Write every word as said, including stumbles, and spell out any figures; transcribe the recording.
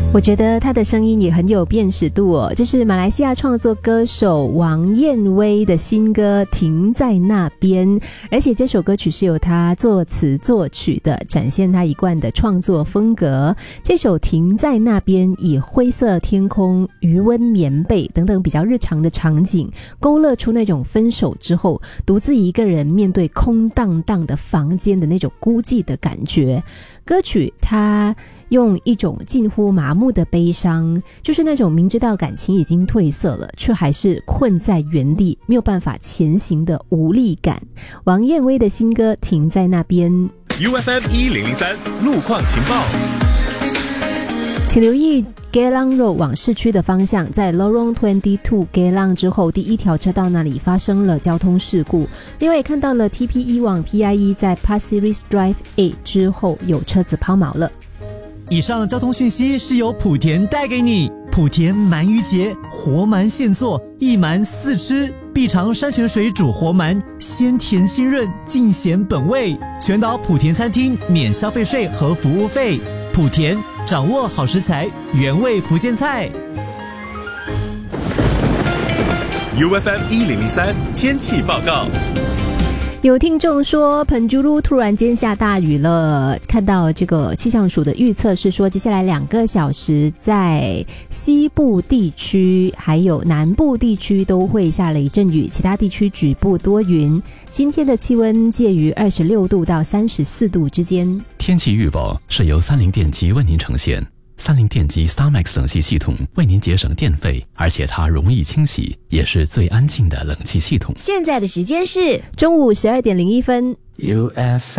我觉得他的声音也很有辨识度哦，这是马来西亚创作歌手王燕威的新歌《停在那边》，而且这首歌曲是由他作词作曲的，展现他一贯的创作风格。这首《停在那边》以灰色天空、余温棉被等等比较日常的场景，勾勒出那种分手之后独自一个人面对空荡荡的房间的那种孤寂的感觉。歌曲它用一种近乎麻木的悲伤，就是那种明知道感情已经褪色了，却还是困在原地没有办法前行的无力感。王燕威的新歌《停在那边》。 U F M 一零零三路况情报， 请留意 Geylang Road 往市区的方向，在 Lorong 二十二 Geylang 之后第一条车道那里发生了交通事故。另外也看到了 T P E 往 P I E 在 Pasir Ris Drive A 之后有车子抛锚了。 以上交通讯息是由莆田带给你。莆田鳗鱼节，活鳗现做，一鳗四吃，必尝山泉水煮活鳗，鲜甜清润，尽显本味。全岛莆田餐厅免消费税和服务费。莆田，掌握好食材，原味福建菜。 U F M 一零零三天气报告。 有听众说彭珠路突然间下大雨了，看到这个气象署的预测是说接下来两个小时在西部地区还有南部地区都会下雷阵雨，其他地区局部多云。今天的气温介于二十六度到三十四度之间。 天气预报是由三菱电机为您呈现。三菱电机 StarMax 冷气系统为您节省电费，而且它容易清洗，也是最安静的冷气系统。 现在的时间是中午十二点零一分。 U F